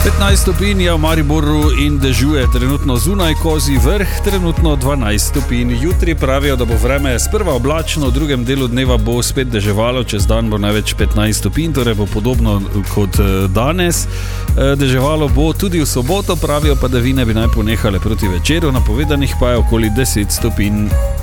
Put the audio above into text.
15 stopinj je v Mariboru in dežuje, trenutno zunaj Kozji vrh, trenutno 12 stopinj. Jutri pravijo, da bo vreme sprva oblačno, v drugem delu dneva bo spet deževalo, čez dan bo največ 15 stopinj, torej bo podobno kot danes. Deževalo bo tudi v soboto, pravijo padavine bi naj ponehale proti večeru, napovedanih pa je okoli 10 stopinj.